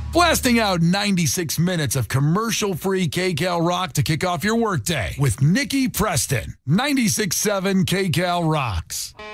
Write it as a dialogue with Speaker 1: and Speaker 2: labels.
Speaker 1: Blasting out 96 minutes of commercial-free KCAL rock to kick off your workday with Nikki Preston. 96.7 KCAL rocks.